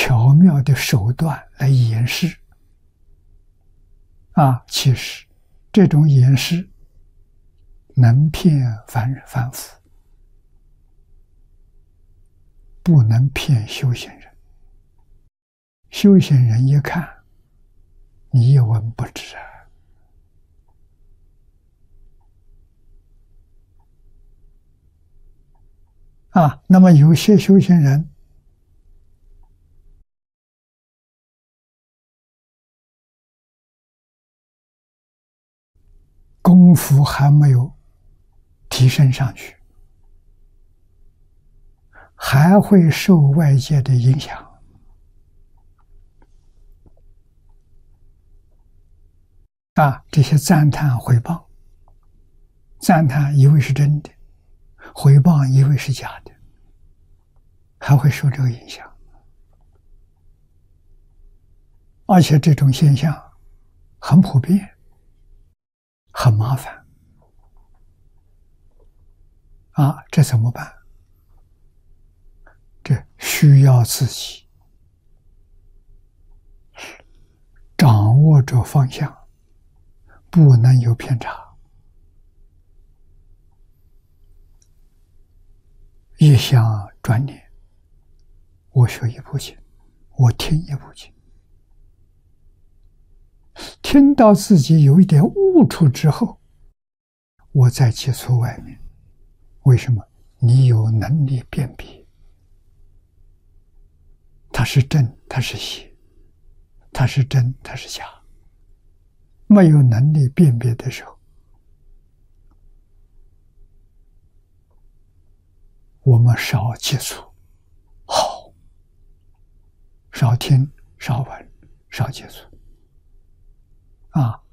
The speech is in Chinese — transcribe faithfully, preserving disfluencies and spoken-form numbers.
巧妙的手段来掩饰。啊，其实这种掩饰能骗凡人凡夫，不能骗修行人。修行人一看，你一文不值啊！啊，那么有些修行人功夫还没有提升上去，还会受外界的影响。啊，这些赞叹毁谤，赞叹以为是真的，毁谤以为是假的，还会受这个影响。而且这种现象很普遍，很麻烦。啊，这怎么办？这需要自己掌握着方向，不能有偏差。一想转念，我学一部经，我听一部经，听到自己有一点悟处之后，我再接触外面。为什么？你有能力辨别，它是真，它是邪，它是真，它是假。没有能力辨别的时候，我们少接触好，少听少闻少接触啊，